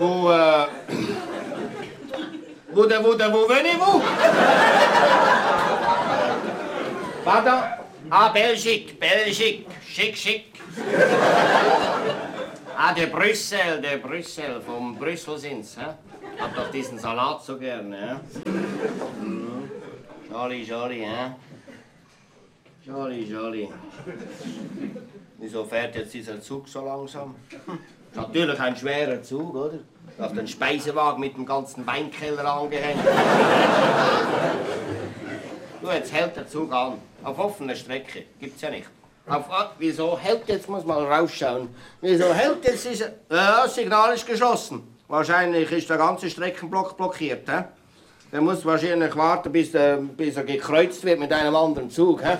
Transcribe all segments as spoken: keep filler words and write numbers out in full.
Wo, äh... Wo, de, wo, de, wo, venez-vous? Pardon? Ah, Belgique, Belgique. Schick, schick. Ah, der Brüssel, der Brüssel. Vom Brüssel sind's, hä? Hab doch diesen Salat so gerne, hä? Mhm. Jolly, jolly, hä? Jolly, jolly. Wieso fährt jetzt dieser Zug so langsam? Ist natürlich ein schwerer Zug, oder? Auf den Speisewagen mit dem ganzen Weinkeller angehängt. Du, jetzt hält der Zug an. Auf offener Strecke. Gibt's ja nicht. Auf, wieso hält jetzt? Muss mal rausschauen. Wieso hält jetzt dieser... Ja, das Signal ist geschlossen. Wahrscheinlich ist der ganze Streckenblock blockiert. He? Der muss wahrscheinlich warten, bis, der, bis er gekreuzt wird mit einem anderen Zug. He?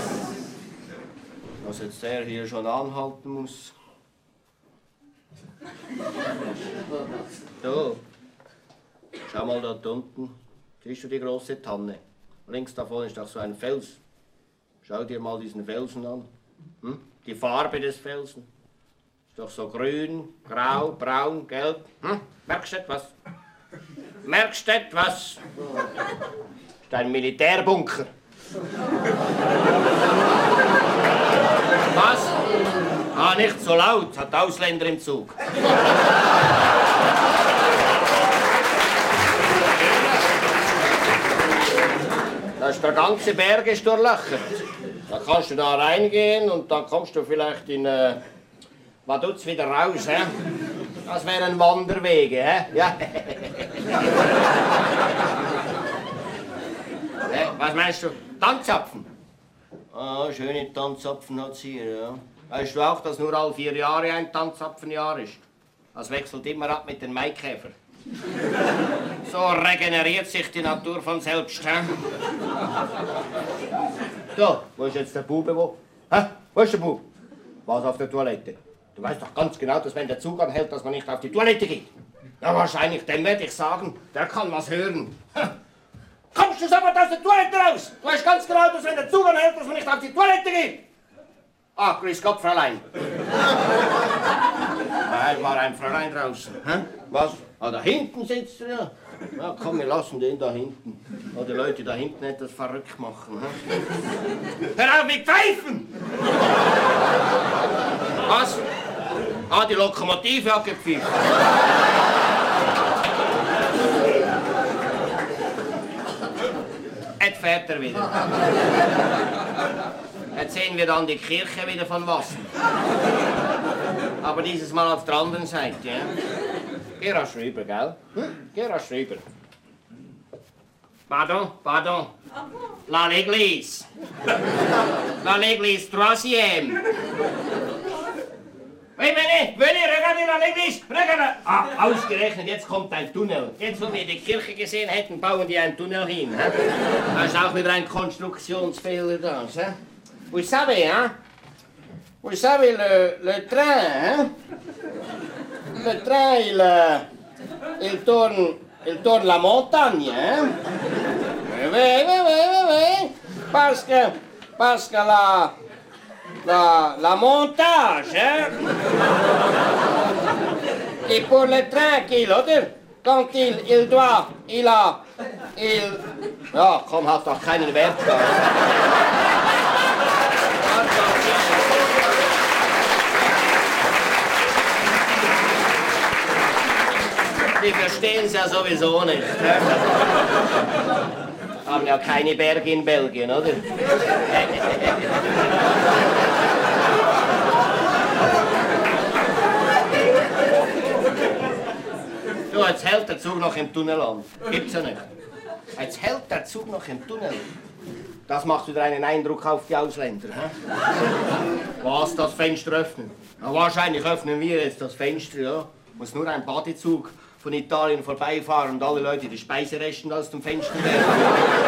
Dass jetzt der hier schon anhalten muss. Du, schau mal dort unten. Siehst du die große Tanne? Links davon ist doch so ein Fels. Schau dir mal diesen Felsen an. Hm? Die Farbe des Felsen. Ist doch so grün, grau, braun, gelb. Hm? Merkst du etwas? Merkst du etwas? Ist ein Militärbunker. Was? Ah, nicht so laut, hat Ausländer im Zug. Da ist der ganze Berg ist durchlöchert. Da kannst du da reingehen und dann kommst du vielleicht in... Äh, was tut's wieder raus, hä? Das wären Wanderwege, hä? Ja. Hä? Was meinst du? Tanzapfen? Ah, schöne Tanzapfen hat's hier, ja. Weißt du auch, dass nur alle vier Jahre ein Tanzapfenjahr ist? Das wechselt immer ab mit den Maikäfer. So regeneriert sich die Natur von selbst. Hä? So, wo ist jetzt der Bube? Wo? Hä? Wo ist der Bub? Was auf der Toilette? Du weißt doch ganz genau, dass wenn der Zug anhält, dass man nicht auf die Toilette geht. Ja, wahrscheinlich, dem werde ich sagen, der kann was hören. Hä? Kommst du sofort aus der Toilette raus? Du weißt ganz genau, dass wenn der Zug anhält, dass man nicht auf die Toilette geht. Ah, grüß Gott, Fräulein. Nein, war ein Fräulein draußen. Hä? Was? Ah, da hinten sitzt er ja. Ja, komm, wir lassen den da hinten. Oh, die Leute da hinten etwas verrückt machen. Hä? Hör auf mit Pfeifen! Was? Ah, die Lokomotive hat gepfiffen. Jetzt fährt er wieder. Jetzt sehen wir dann die Kirche wieder von Wassen. Aber dieses Mal auf der anderen Seite, ja? Geh rasch rüber, gell? Hm? Geh rasch rüber. Pardon, pardon. La l'église. La l'église troisième. Oui, venez, venez, regardez la l'église. Regardez. Ah, ausgerechnet, jetzt kommt ein Tunnel. Jetzt, wo wir die Kirche gesehen hätten, bauen die einen Tunnel hin. He? Da ist auch wieder ein Konstruktionsfehler da. He? Vous savez, hein? Vous savez, le, le train, hein? Le train, il, il, tourne, il tourne la montagne, hein? Oui, oui, oui, oui, oui. Parce que, parce que la, la, la montage, hein? Et pour le tranquille, oder? Quand il, il doit, il a, il... Ja, komm, hat doch keinen Wert da. Die verstehen es ja sowieso nicht. Haben ja keine Berge in Belgien, oder? Du, jetzt hält der Zug noch im Tunnel an. Gibt's ja nicht. Jetzt hält der Zug noch im Tunnel. Das macht wieder einen Eindruck auf die Ausländer. He? Was, das Fenster öffnen? Ja, wahrscheinlich öffnen wir jetzt das Fenster, ja. Muss nur ein Badezug von Italien vorbeifahren und alle Leute die Speiseresten aus dem Fenster werfen.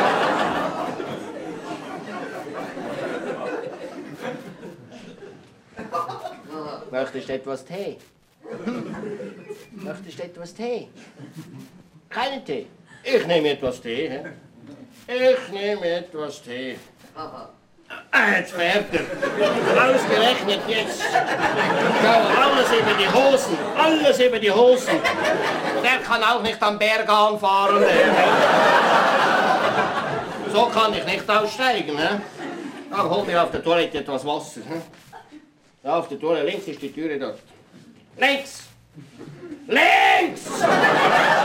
Möchtest du etwas Tee? Möchtest du etwas Tee? Keinen Tee? Ich nehme etwas Tee. He? Ich nehme etwas Tee. Ah, jetzt fährt er. Ausgerechnet jetzt. Schau, alles über die Hosen. Alles über die Hosen. Der kann auch nicht am Berg anfahren. Der. So kann ich nicht aussteigen. Ne? Ach, hol mir auf der Toilette etwas Wasser. Ne? Da auf der Toilette, links ist die Türe dort. Links! Links!